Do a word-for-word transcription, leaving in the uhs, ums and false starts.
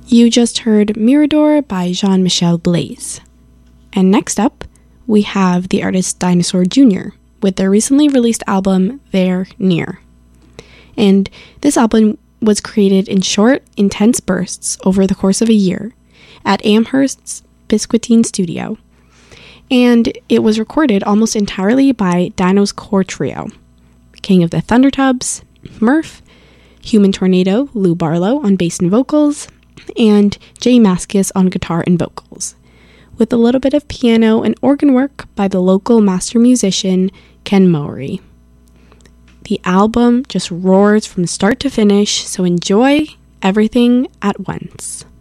You just heard Mirador by Jean-Michel Blaise. And next up, we have the artist Dinosaur Junior with their recently released album, There Near. And this album was created in short, intense bursts over the course of a year at Amherst's Biscuitine Studio. And it was recorded almost entirely by Dino's core trio, King of the Thundertubs, Murph, Human Tornado, Lou Barlow on bass and vocals, and Jay Mascis on guitar and vocals, with a little bit of piano and organ work by the local master musician, Ken Mowry. The album just roars from start to finish, so enjoy everything at once.